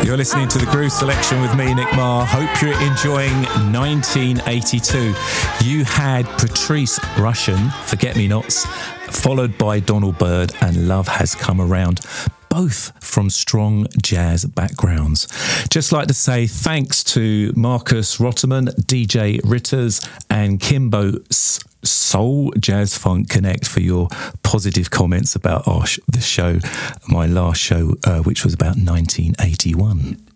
You're listening to the Groove Selection with me, Nick Marr. Hope you're enjoying 1982. You had Patrice Rushen, Forget Me Nots, followed by Donald Byrd and Love Has Come Around, both from strong jazz backgrounds. Just like to say thanks to Marcus Rotterman, DJ Ritters and Kimbo Soul Jazz Funk Connect for your positive comments about the show, my last show, which was about 1981.